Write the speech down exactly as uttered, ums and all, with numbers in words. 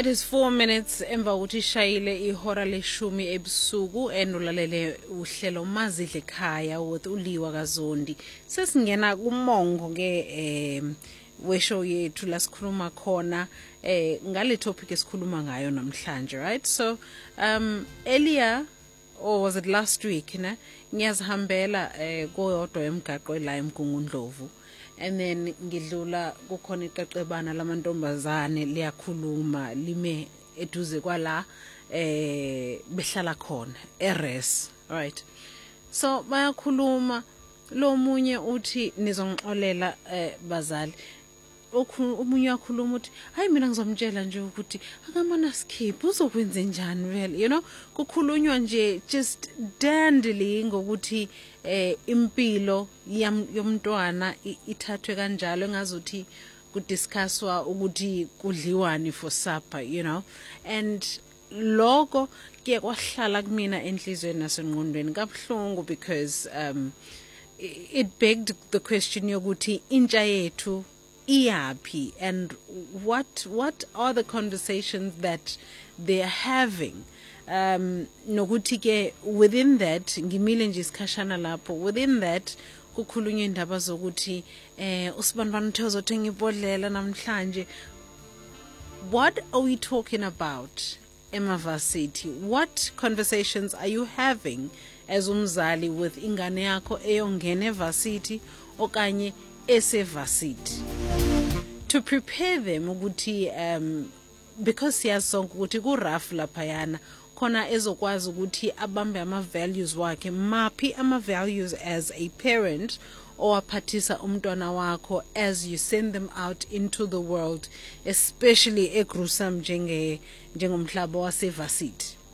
It is four minutes emva ukuthi shayile ihora leshumi ebusuku enulalele uhlelo mazidle ekhaya with uLiwa kaZondi. Sesingena kumongo ke eh weshow yethu lasikhuluma khona eh ngale topic esikhuluma ngayo namhlanje, right? So um earlier, or was it last week, ne ngiyazihambela eh koyodwa emgaqo la eMgungundlovu, and then ngidlula kukhona iqeqebana lamantombazane liyakhuluma lime eduze kwala eh behlala khona eRes, right? So bayakhuluma, lo munye uthi nizongixolela eh bazali, omunye yakhuluma uthi hayi mina ngizomtshela nje ukuthi akamana skip uzokwenza njani vele, you know, kukhulunywa nje just dandly ngokuthi eh impilo yomntwana ithathwe kanjalo, engazuthi kudiscusswa ukuthi kudliwani for supper, you know. And lokho ke kwahlala kumina enhlizweni nasengqondweni kabuhlungu, because um it begged the question yokuthi intsha yethu iyaphi, and what what are the conversations that they are having. Um nokuthi ke within that ngimile nje isikhashana lapho, within that kukhulunywa indaba zokuthi eh uSibandwana uthe uzothenga ibhodlela namhlanje. What are we talking about eMavarsity? What conversations are you having as umzali with ingane yakho eyongena eVarsity okanye eseVarsity, to prepare them ukuthi um because siyasonke ukuthi ku rough laphayana khona ezokwazi ukuthi abambe ama values wakhe, maphi ama values as a parent owaphathisa umntwana wakho as you send them out into the world, especially eGrusam njenge njengomhlaba waseVarsity.